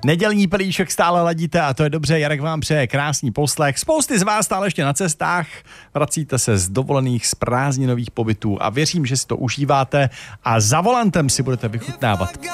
Nedělní pelíšek stále ladíte a to je dobře, Jarek vám přeje krásný poslech. Spousty z vás stále ještě na cestách, vracíte se z dovolených, z prázdninových pobytů a věřím, že si to užíváte a za volantem si budete vychutnávat